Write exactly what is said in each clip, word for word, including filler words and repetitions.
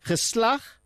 geslag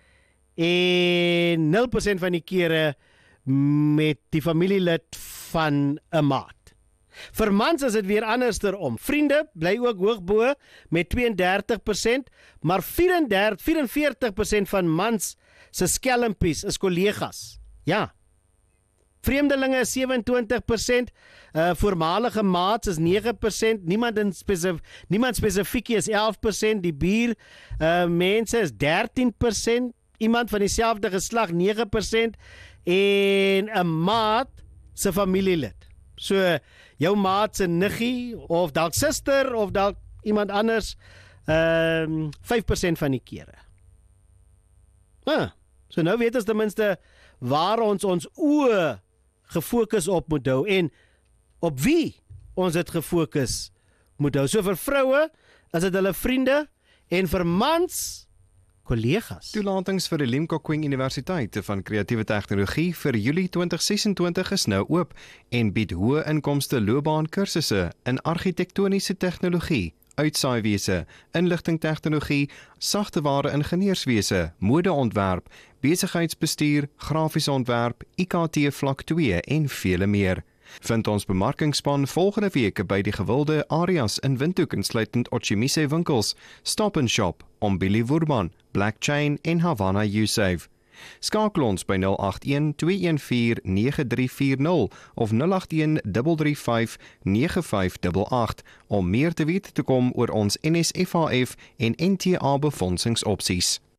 en nul persent van die kere met die familielid van 'n maat. Vir mans is dit weer andersom. Vriende bly ook hoog bo met twee en dertig persent, maar vyf en dertig, vyf en veertig persent van mans se skelmpies is kollegas. Ja. Vreemdelinge is sewe en twintig persent, uh, voormalige maats is nege persent, niemand in spesif, niemand spesifiek is elf persent, die buur uh, mense is dertien persent, iemand van dieselfde geslag nege persent en 'n maat se familielid. So jou maat se niggie of dalk suster of dalk iemand anders, um, vyf persent van die kere. Ah, so nou weet ons ten minste waar ons ons oë gefokus op moet hou en op wie ons dit gefokus moet hou. So vir vroue is dit hulle vriende en vir mans kollegas. Toelatings vir die Limpopo Universiteit van Kreatiewe Tegnologie vir Julie twintig sesentwintig is nou oop en bied hoë inkomste loopbaankursusse in argitektoniese tegnologie, uitsaaiwese, inligtingtegnologie, sagteware ingenieurswese, modeontwerp, besigheidsbestuur, grafiese ontwerp, I K T vlak twee en vele meer. Vind ons bemarkingsspan volgende week by die gewilde areas in Windhoek insluitend Ochimise winkels, Stop and Shop, Ombili Woerman, Black Chain en Havana U-Save. Skakel ons by nul agt een twee een vier nege drie vier nul of nul agt een drie drie vyf nege vyf agt agt om meer te weet te kom oor ons N S F H F en N T A befondsingsopsies.